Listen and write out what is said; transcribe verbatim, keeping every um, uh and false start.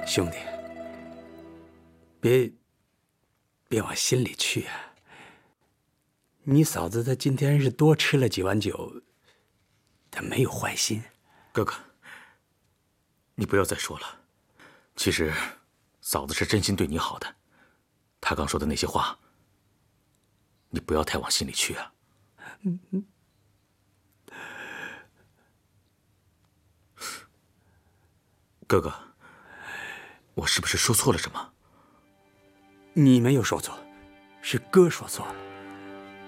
兄弟，别别往心里去啊。你嫂子她今天是多吃了几碗酒，她没有坏心。 哥哥，你不要再说了。其实，嫂子是真心对你好的。她刚说的那些话，你不要太往心里去啊。 嗯嗯。 哥哥，我是不是说错了什么？ 你没有说错，是哥说错了。